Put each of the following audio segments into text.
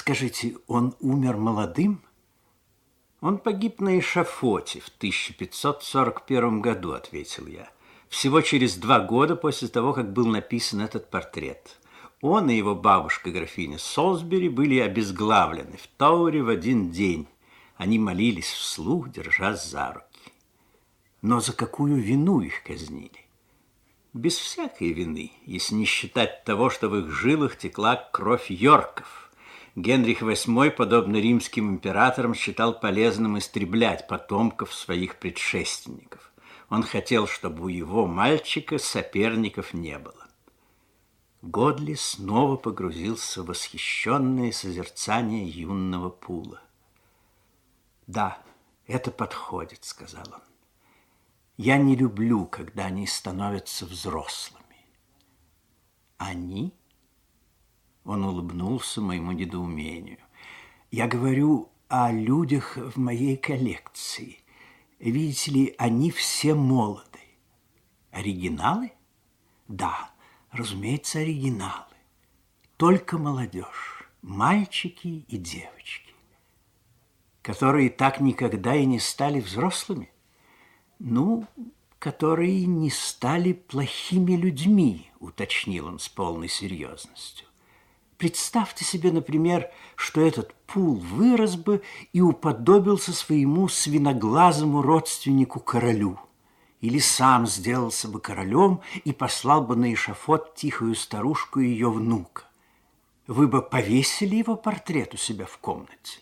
Скажите, он умер молодым? Он погиб на эшафоте в 1541 году, ответил я. Всего через 2 года после того, как был написан этот портрет. Он и его бабушка, графиня Солсбери, были обезглавлены в Тауэре в один день. Они молились вслух, держась за руки. Но за какую вину их казнили? Без всякой вины, если не считать того, что в их жилах текла кровь Йорков. Генрих VIII, подобно римским императорам, считал полезным истреблять потомков своих предшественников. Он хотел, чтобы у его мальчика соперников не было. Годли снова погрузился в восхищенное созерцание юного Пула. «Да, это подходит», — сказал он. «Я не люблю, когда они становятся взрослыми». «Они?» Он улыбнулся моему недоумению. «Я говорю о людях в моей коллекции. Видите ли, они все молоды». «Оригиналы?» «Да, разумеется, оригиналы. Только молодежь, мальчики и девочки, которые так никогда и не стали взрослыми. Ну, которые не стали плохими людьми», уточнил он с полной серьезностью. «Представьте себе, например, что этот Пул вырос бы и уподобился своему свиноглазому родственнику королю, или сам сделался бы королем и послал бы на эшафот тихую старушку и ее внука. Вы бы повесили его портрет у себя в комнате?»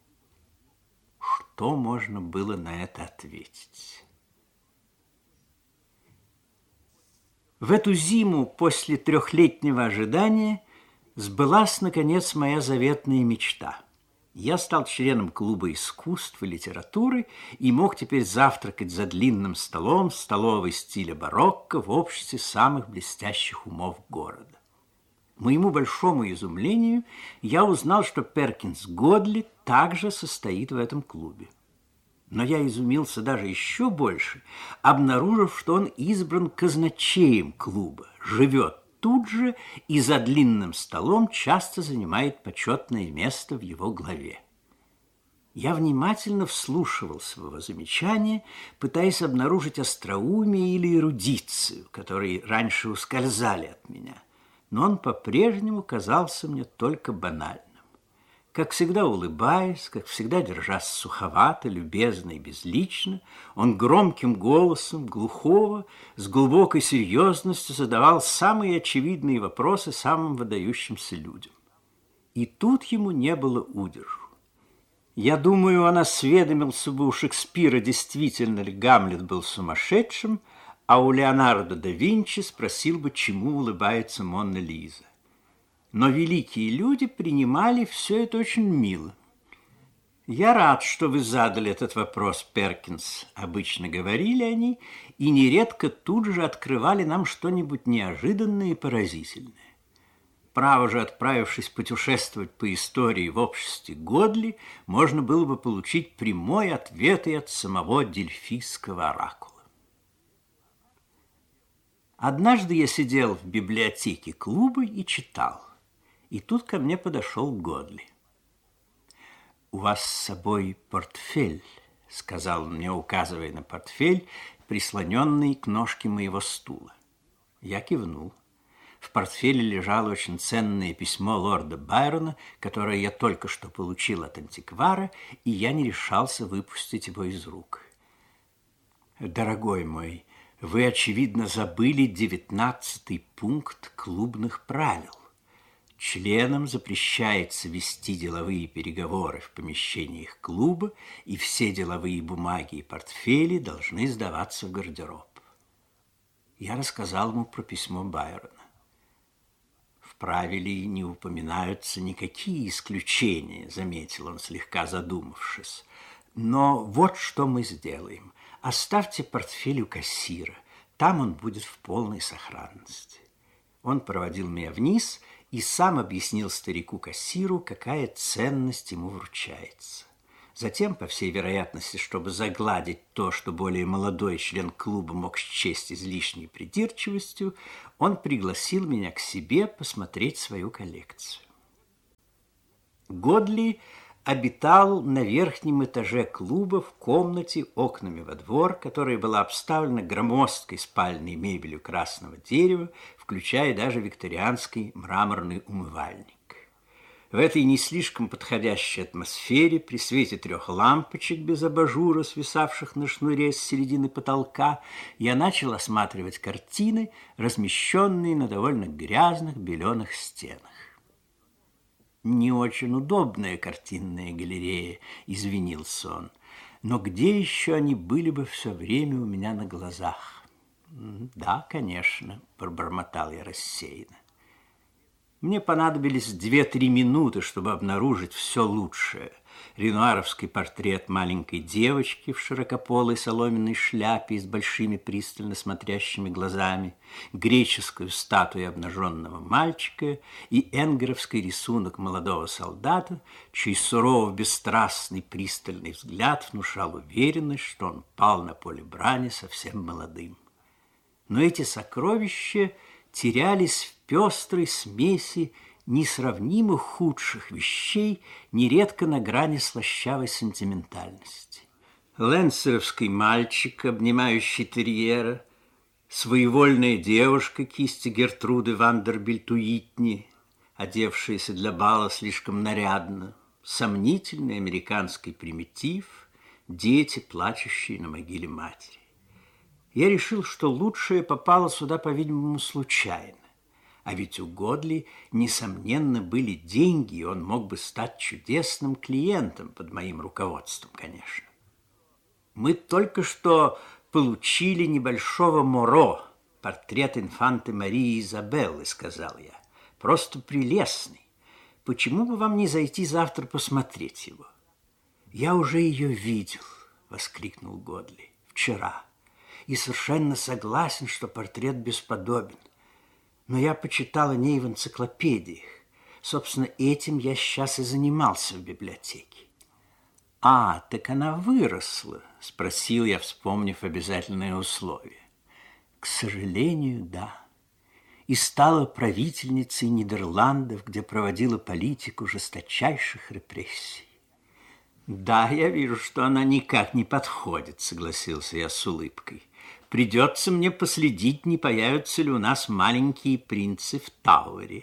Что можно было на это ответить? В эту зиму после 3-летнего ожидания сбылась, наконец, моя заветная мечта. Я стал членом клуба искусств и литературы и мог теперь завтракать за длинным столом в столовой стиля барокко в обществе самых блестящих умов города. К моему большому изумлению я узнал, что Перкинс Годли также состоит в этом клубе. Но я изумился даже еще больше, обнаружив, что он избран казначеем клуба, живет тут же и за длинным столом часто занимает почетное место в его главе. Я внимательно вслушивался в его замечания, пытаясь обнаружить остроумие или эрудицию, которые раньше ускользали от меня, но он по-прежнему казался мне только банальным. Как всегда улыбаясь, как всегда держась суховато, любезно и безлично, он громким голосом, глухого, с глубокой серьезностью задавал самые очевидные вопросы самым выдающимся людям. И тут ему не было удержу. Я думаю, он осведомился бы у Шекспира, действительно ли Гамлет был сумасшедшим, а у Леонардо да Винчи спросил бы, чему улыбается Мона Лиза. Но великие люди принимали все это очень мило. «Я рад, что вы задали этот вопрос, Перкинс», — обычно говорили они, и нередко тут же открывали нам что-нибудь неожиданное и поразительное. Право же, отправившись путешествовать по истории в обществе Годли, можно было бы получить прямой ответ и от самого дельфийского оракула. Однажды я сидел в библиотеке клуба и читал. И тут ко мне подошел Годли. «У вас с собой портфель», — сказал он мне, указывая на портфель, прислоненный к ножке моего стула. Я кивнул. В портфеле лежало очень ценное письмо лорда Байрона, которое я только что получил от антиквара, и я не решался выпустить его из рук. «Дорогой мой, вы, очевидно, забыли 19-й пункт клубных правил. Членам запрещается вести деловые переговоры в помещениях клуба, и все деловые бумаги и портфели должны сдаваться в гардероб». Я рассказал ему про письмо Байрона. «В правиле не упоминаются никакие исключения», — заметил он, слегка задумавшись. «Но вот что мы сделаем. Оставьте портфель у кассира. Там он будет в полной сохранности». Он проводил меня вниз и сам объяснил старику-кассиру, какая ценность ему вручается. Затем, по всей вероятности, чтобы загладить то, что более молодой член клуба мог счесть излишней придирчивостью, он пригласил меня к себе посмотреть свою коллекцию. Годли обитал на верхнем этаже клуба в комнате окнами во двор, которая была обставлена громоздкой спальной мебелью красного дерева, включая даже викторианский мраморный умывальник. В этой не слишком подходящей атмосфере, при свете 3 лампочек без абажура, свисавших на шнуре с середины потолка, я начал осматривать картины, размещенные на довольно грязных беленых стенах. «Не очень удобная картинная галерея», — извинился он, «но где еще они были бы все время у меня на глазах?» «Да, конечно», — пробормотал я рассеянно. Мне понадобились 2-3 минуты, чтобы обнаружить все лучшее. Ренуаровский портрет маленькой девочки в широкополой соломенной шляпе и с большими пристально смотрящими глазами, греческую статую обнаженного мальчика и энгеровский рисунок молодого солдата, чей сурово-бесстрастный пристальный взгляд внушал уверенность, что он пал на поле брани совсем молодым. Но эти сокровища терялись в пестрой смеси несравнимо худших вещей, нередко на грани слащавой сентиментальности. Ленцеровский мальчик, обнимающий терьера, своевольная девушка кисти Гертруды Вандербильт Уитни, одевшаяся для бала слишком нарядно, сомнительный американский примитив, дети, плачущие на могиле матери. Я решил, что лучшее попало сюда, по-видимому, случайно. А ведь у Годли, несомненно, были деньги, и он мог бы стать чудесным клиентом под моим руководством, конечно. Мы только что получили небольшого Моро, портрет инфанты Марии Изабеллы, сказал я. Просто прелестный. Почему бы вам не зайти завтра посмотреть его? Я уже ее видел, воскликнул Годли, вчера. И совершенно согласен, что портрет бесподобен. Но я почитал о ней в энциклопедиях. Собственно, этим я сейчас и занимался в библиотеке. «А, так она выросла?» – спросил я, вспомнив обязательные условия. «К сожалению, да. И стала правительницей Нидерландов, где проводила политику жесточайших репрессий». «Да, я вижу, что она никак не подходит», – согласился я с улыбкой. «Придется мне последить, не появятся ли у нас маленькие принцы в Тауэре».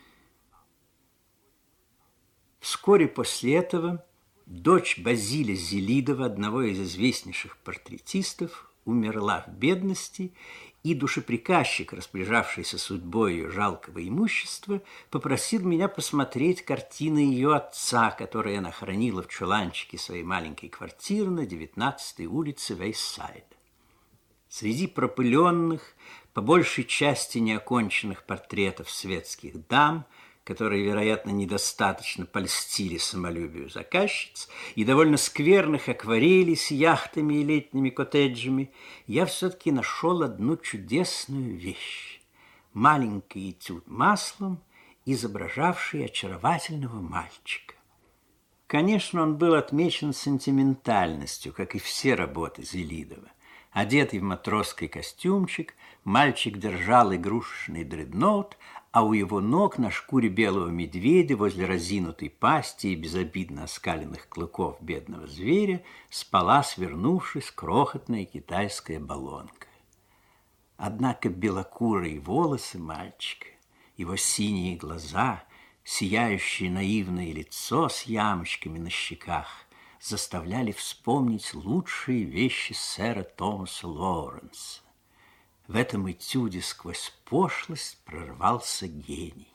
Вскоре после этого дочь Базиля Зелидова, одного из известнейших портретистов, умерла в бедности, и душеприказчик, распоряжавшийся судьбой ее жалкого имущества, попросил меня посмотреть картины ее отца, которые она хранила в чуланчике своей маленькой квартиры на 19-й улице Вейссайд. Среди пропыленных, по большей части неоконченных портретов светских дам, которые, вероятно, недостаточно польстили самолюбию заказчиц, и довольно скверных акварелей с яхтами и летними коттеджами, я все-таки нашел одну чудесную вещь – маленький этюд маслом, изображавший очаровательного мальчика. Конечно, он был отмечен сентиментальностью, как и все работы Зелидова. Одетый в матросский костюмчик, мальчик держал игрушечный дредноут, а у его ног на шкуре белого медведя возле разинутой пасти и безобидно оскаленных клыков бедного зверя спала, свернувшись, крохотная китайская баллонка. Однако белокурые волосы мальчика, его синие глаза, сияющее наивное лицо с ямочками на щеках заставляли вспомнить лучшие вещи сэра Томаса Лоуренса. В этом этюде сквозь пошлость прорвался гений.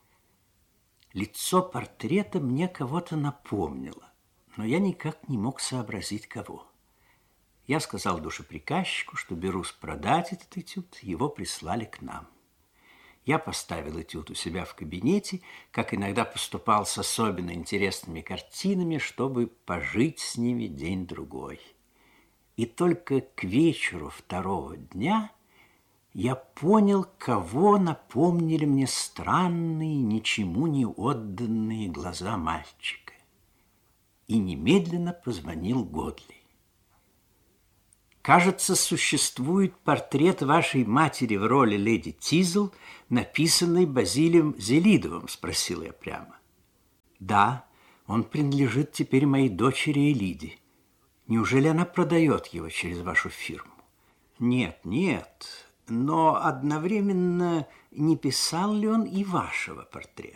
Лицо портрета мне кого-то напомнило, но я никак не мог сообразить, кого. Я сказал душеприказчику, что берусь продать этот этюд, его прислали к нам. Я поставил этюд у себя в кабинете, как иногда поступал с особенно интересными картинами, чтобы пожить с ними день-другой. И только к вечеру второго дня я понял, кого напомнили мне странные, ничему не отданные глаза мальчика. И немедленно позвонил Годли. «Кажется, существует портрет вашей матери в роли леди Тизл, написанный Базилием Зелидовым?» – спросил я прямо. «Да, Он принадлежит теперь моей дочери Элиде. Неужели она продает его через вашу фирму? Нет, нет, но одновременно не писал ли он и вашего портрета?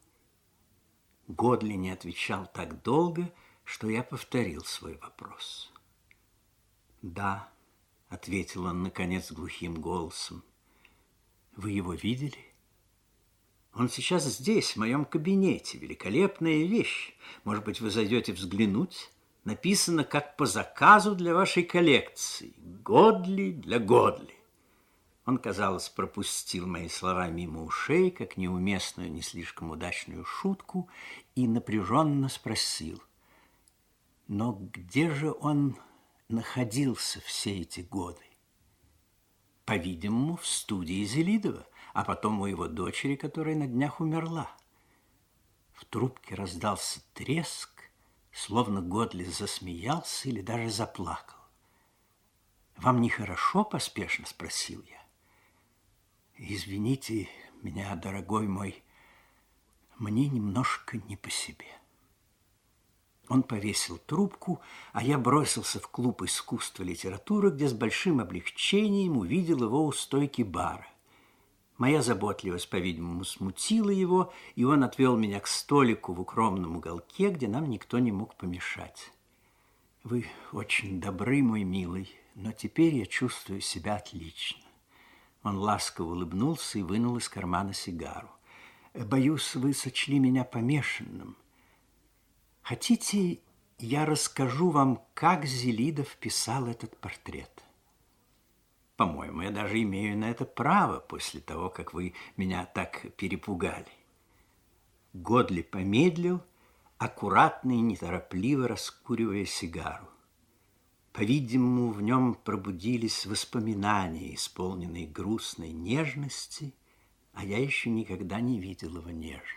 Годли не отвечал так долго, что я повторил свой вопрос. «Да», — ответил он, наконец, глухим голосом. «Вы его видели? Он сейчас здесь, в моем кабинете. Великолепная вещь. Может быть, вы зайдете взглянуть? Написано, как по заказу для вашей коллекции. Годли для Годли». Он, казалось, пропустил мои слова мимо ушей, как неуместную, не слишком удачную шутку, и напряженно спросил: «Но где же он находился все эти годы?» «По-видимому, в студии Зелидова, а потом у его дочери, которая на днях умерла». В трубке раздался треск, словно Годли засмеялся или даже заплакал. «Вам нехорошо?» – поспешно спросил я. «Извините меня, дорогой мой, мне немножко не по себе». Он повесил трубку, а я бросился в клуб искусства и литературы, где с большим облегчением увидел его у стойки бара. Моя заботливость, по-видимому, смутила его, и он отвел меня к столику в укромном уголке, где нам никто не мог помешать. «Вы очень добры, мой милый, но теперь я чувствую себя отлично». Он ласково улыбнулся и вынул из кармана сигару. «Боюсь, вы сочли меня помешанным. Хотите, я расскажу вам, как Зелидов писал этот портрет? По-моему, я даже имею на это право после того, как вы меня так перепугали». Годли помедлил, аккуратно и неторопливо раскуривая сигару. По-видимому, в нем пробудились воспоминания, исполненные грустной нежности, а я еще никогда не видел его нежным.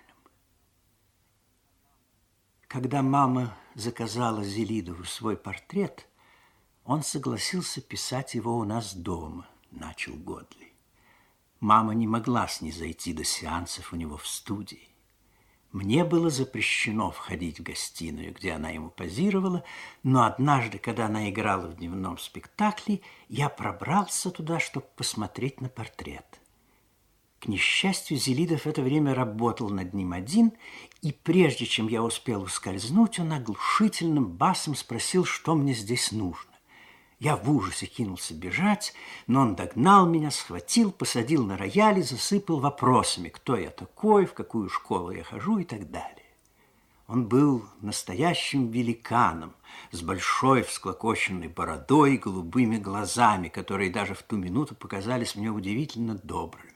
Когда мама заказала Зелидову свой портрет, он согласился писать его у нас дома, начал Годли. Мама не могла снизойти до сеансов у него в студии. Мне было запрещено входить в гостиную, где она ему позировала, но однажды, когда она играла в дневном спектакле, я пробрался туда, чтобы посмотреть на портрет. К несчастью, Зелидов в это время работал над ним один, и прежде чем я успел ускользнуть, он оглушительным басом спросил, что мне здесь нужно. Я в ужасе кинулся бежать, но он догнал меня, схватил, посадил на рояль и засыпал вопросами, кто я такой, в какую школу я хожу и так далее. Он был настоящим великаном, с большой всклокоченной бородой и голубыми глазами, которые даже в ту минуту показались мне удивительно добрыми.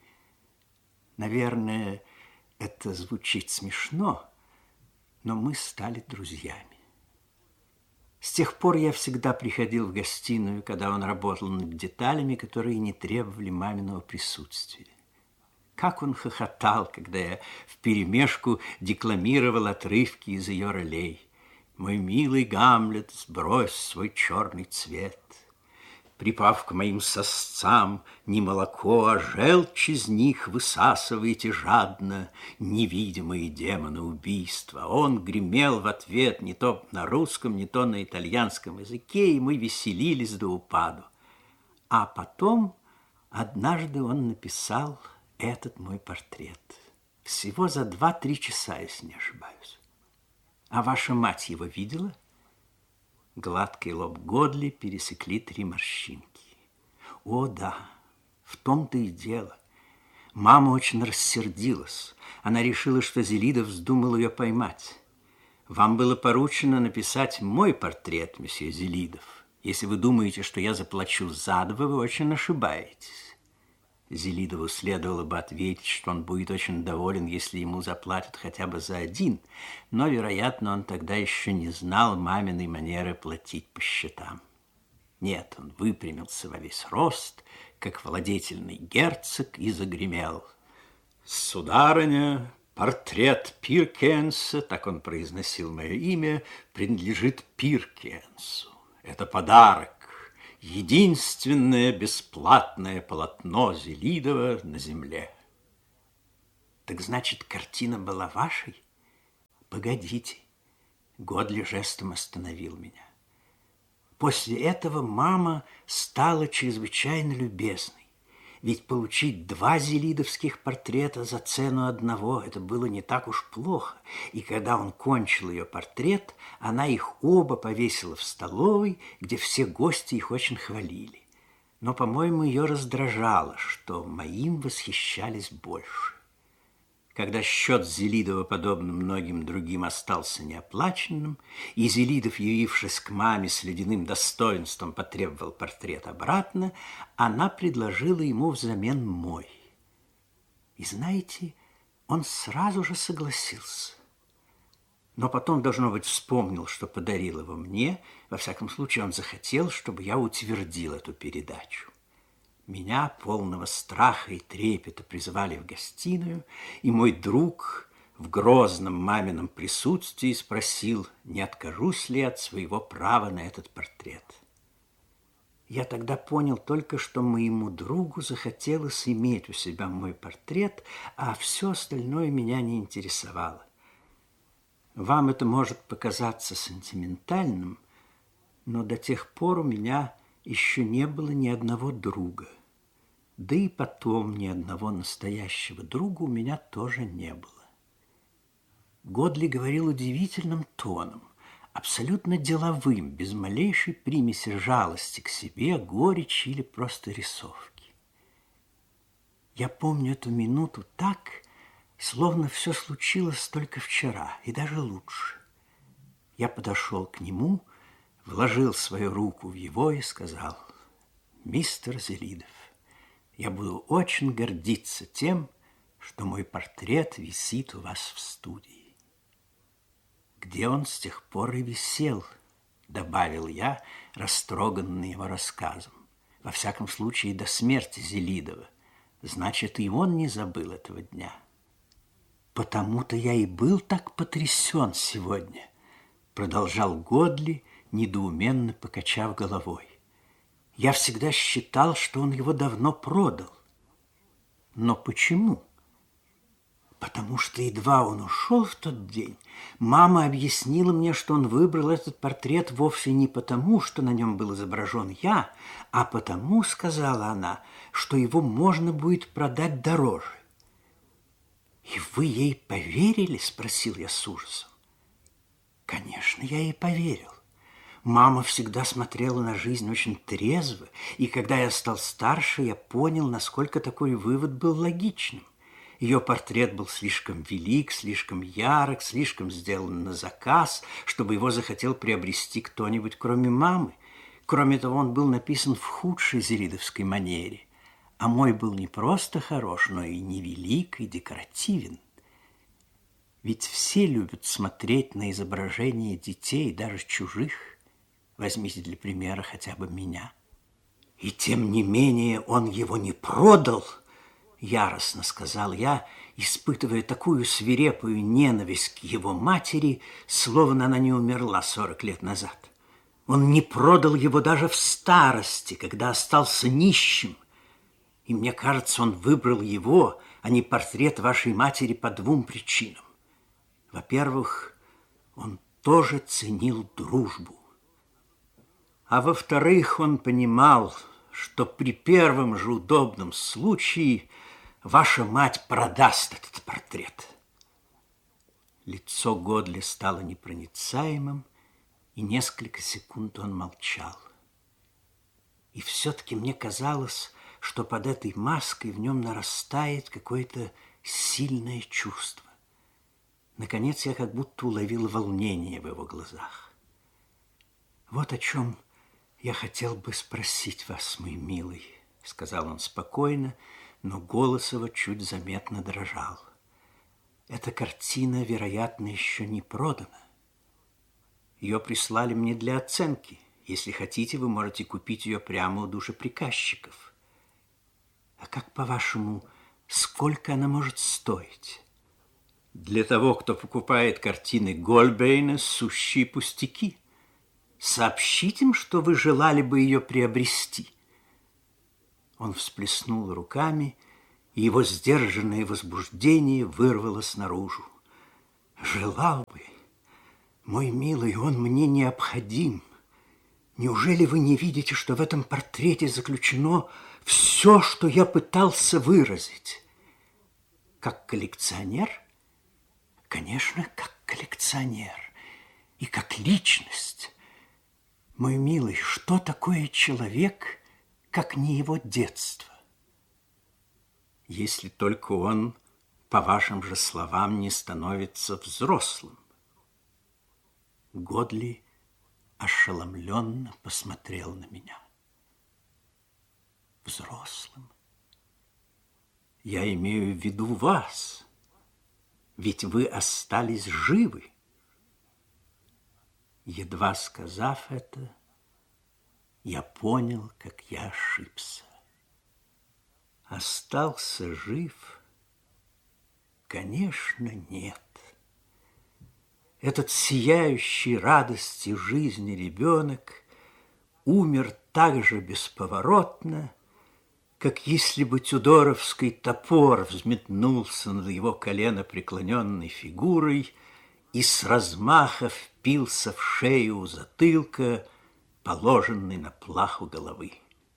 Наверное, это звучит смешно, но мы стали друзьями. С тех пор я всегда приходил в гостиную, когда он работал над деталями, которые не требовали маминого присутствия. Как он хохотал, когда я вперемешку декламировал отрывки из ее ролей. «Мой милый Гамлет, сбрось свой черный цвет. Припав к моим сосцам, не молоко, а желчь из них высасываете жадно, невидимые демоны убийства». Он гремел в ответ не то на русском, не то на итальянском языке, и мы веселились до упаду. А потом однажды он написал этот мой портрет. Всего за 2-3 часа, если не ошибаюсь. А ваша мать его видела? Гладкий лоб Годли пересекли 3 морщинки. О, да, в том-то и дело. Мама очень рассердилась. Она решила, что Зелидов вздумал ее поймать. Вам было поручено написать мой портрет, месье Зелидов. Если вы думаете, что я заплачу за 2, вы очень ошибаетесь. Зелидову следовало бы ответить, что он будет очень доволен, если ему заплатят хотя бы за 1, но, вероятно, он тогда еще не знал маминой манеры платить по счетам. Нет, он выпрямился во весь рост, как владетельный герцог, и загремел: «Сударыня, портрет Пиркенса, так он произносил мое имя, принадлежит Пиркенсу. Это подарок. Единственное бесплатное полотно Зелидова на земле». Так значит, картина была вашей? Погодите. Годли жестом остановил меня. После этого мама стала чрезвычайно любезной. Ведь получить 2 зелидовских портрета за цену одного – это было не так уж плохо. И когда он кончил ее портрет, она их оба повесила в столовой, где все гости их очень хвалили. Но, по-моему, ее раздражало, что моим восхищались больше. Когда счет Зелидова, подобно многим другим, остался неоплаченным, и Зелидов, явившись к маме с ледяным достоинством, потребовал портрет обратно, она предложила ему взамен мой. И знаете, он сразу же согласился. Но потом, должно быть, вспомнил, что подарил его мне. Во всяком случае, он захотел, чтобы я утвердил эту передачу. Меня, полного страха и трепета, призвали в гостиную, и мой друг в грозном мамином присутствии спросил, не откажусь ли от своего права на этот портрет. Я тогда понял только, что моему другу захотелось иметь у себя мой портрет, а все остальное меня не интересовало. Вам это может показаться сентиментальным, но до тех пор у меня еще не было ни одного друга. Да и потом ни одного настоящего друга у меня тоже не было. Годли говорил удивительным тоном, абсолютно деловым, без малейшей примеси жалости к себе, горечи или просто рисовки. Я помню эту минуту так, словно все случилось только вчера, и даже лучше. Я подошел к нему, вложил свою руку в его и сказал: «Мистер Зелидов, я буду очень гордиться тем, что мой портрет висит у вас в студии». «Где он с тех пор и висел», — добавил я, растроганный его рассказом. «Во всяком случае, до смерти Зелидова. Значит, и он не забыл этого дня». «Потому-то я и был так потрясен сегодня», — продолжал Годли, недоуменно покачав головой. «Я всегда считал, что он его давно продал. Но почему? Потому что едва он ушел в тот день, мама объяснила мне, что он выбрал этот портрет вовсе не потому, что на нем был изображен я, а потому, сказала она, что его можно будет продать дороже». «И вы ей поверили?» – спросил я с ужасом. Конечно, я ей поверил. Мама всегда смотрела на жизнь очень трезво, и когда я стал старше, я понял, насколько такой вывод был логичным. Ее портрет был слишком велик, слишком ярок, слишком сделан на заказ, чтобы его захотел приобрести кто-нибудь, кроме мамы. Кроме того, он был написан в худшей зелидовской манере, а мой был не просто хорош, но и невелик, и декоративен. Ведь все любят смотреть на изображения детей, даже чужих. Возьмите для примера хотя бы меня. И тем не менее он его не продал, яростно сказал я, испытывая такую свирепую ненависть к его матери, словно она не умерла 40 лет назад. Он не продал его даже в старости, когда остался нищим. И мне кажется, он выбрал его, а не портрет вашей матери по 2 причинам. Во-первых, он тоже ценил дружбу. А во-вторых, он понимал, что при первом же удобном случае ваша мать продаст этот портрет. Лицо Годли стало непроницаемым, и несколько секунд он молчал. И все-таки мне казалось, что под этой маской в нем нарастает какое-то сильное чувство. Наконец я как будто уловил волнение в его глазах. «Вот о чем я хотел бы спросить вас, мой милый», — сказал он спокойно, но голос его чуть заметно дрожал. «Эта картина, вероятно, еще не продана. Ее прислали мне для оценки. Если хотите, вы можете купить ее прямо у душеприказчиков. А как, по-вашему, сколько она может стоить?» «Для того, кто покупает картины Гольбейна, сущие пустяки. Сообщите им, что вы желали бы ее приобрести». Он всплеснул руками, и его сдержанное возбуждение вырвалось наружу. «Желал бы? Мой милый, он мне необходим. Неужели вы не видите, что в этом портрете заключено все, что я пытался выразить? Как коллекционер? Конечно, как коллекционер. И как личность. Мой милый, что такое человек, как не его детство? Если только он, по вашим же словам, не становится взрослым. Годли ошеломленно посмотрел на меня. Взрослым? Я имею в виду вас, ведь вы остались живы. Едва сказав это, я понял, как я ошибся. Остался жив? Конечно, нет. Этот сияющий радостью жизни ребенок умер так же бесповоротно, как если бы тюдоровский топор взметнулся над его колено преклоненной фигурой и с размаха впился в шею у затылка, положенный на плаху головы.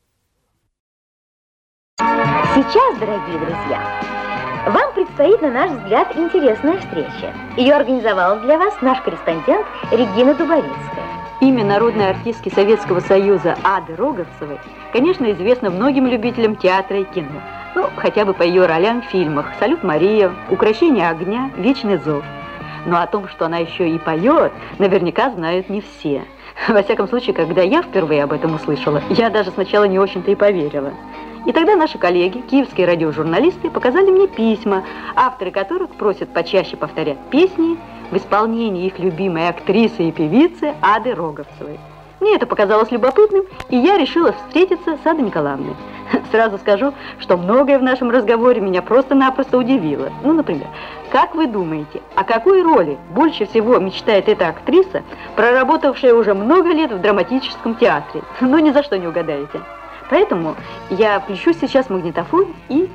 Сейчас, дорогие друзья, вам предстоит, на наш взгляд, интересная встреча. Ее организовала для вас наш корреспондент Регина Дубовицкая. Имя народной артистки Советского Союза Ады Роговцевой, конечно, известно многим любителям театра и кино. Ну, хотя бы по ее ролям в фильмах «Салют, Мария», «Укрощение огня», «Вечный зов». Но о том, что она еще и поет, наверняка знают не все. Во всяком случае, когда я впервые об этом услышала, я даже сначала не очень-то и поверила. И тогда наши коллеги, киевские радиожурналисты, показали мне письма, авторы которых просят почаще повторять песни в исполнении их любимой актрисы и певицы Ады Роговцевой. Мне это показалось любопытным, и я решила встретиться с Адой Николаевной. Сразу скажу, что многое в нашем разговоре меня просто-напросто удивило. Ну, например, как вы думаете, о какой роли больше всего мечтает эта актриса, проработавшая уже много лет в драматическом театре? Ну, ни за что не угадаете. Поэтому я включу сейчас магнитофон и...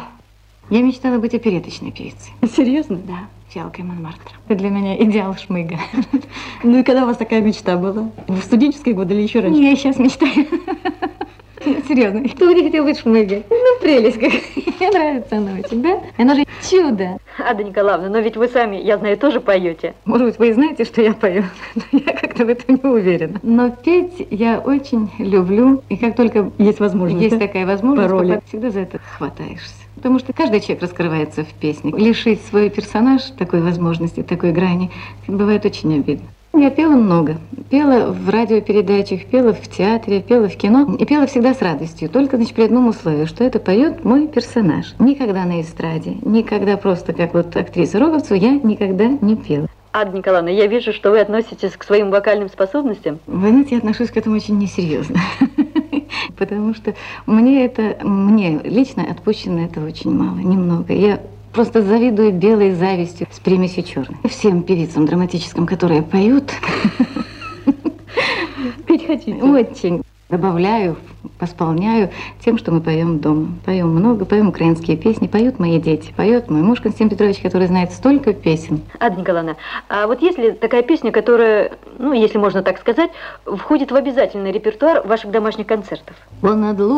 Я мечтала быть опереточной певицей. Серьезно? Да, фиалкой Монмартра. Это для меня идеал шмыга. Ну и когда у вас такая мечта была? В студенческие годы или еще раньше? Я сейчас мечтаю. Серьезно, кто бы не хотел быть шмыгой? Ну, прелесть какая. Мне нравится она очень, да? Она же чудо. Ада Николаевна, но ведь вы сами, я знаю, тоже поете. Может быть, вы и знаете, что я пою, но я как-то в этом не уверена. Но петь я очень люблю, и как только есть возможность, есть такая возможность, всегда за это хватаешься. Потому что каждый человек раскрывается в песне. Лишить свой персонаж такой возможности, такой грани, бывает очень обидно. Я пела много. Пела в радиопередачах, пела в театре, пела в кино. И пела всегда с радостью. Только, значит, при одном условии, что это поет мой персонаж. Никогда на эстраде, никогда просто как вот актриса Роговцева я никогда не пела. Ада Николаевна, я вижу, что вы относитесь к своим вокальным способностям. Вы знаете, я отношусь к этому очень несерьезно. Потому что мне лично отпущено это очень мало, немного. Я просто завидую белой завистью с примесью черной. Всем певицам драматическим, которые поют, Петь хотите? очень добавляю, восполняю тем, что мы поем дома. Поем много, поем украинские песни, поют мои дети, поет мой муж Константин Петрович, который знает столько песен. Ада Николаевна, а вот если такая песня, которая, ну, если можно так сказать, входит в обязательный репертуар ваших домашних концертов?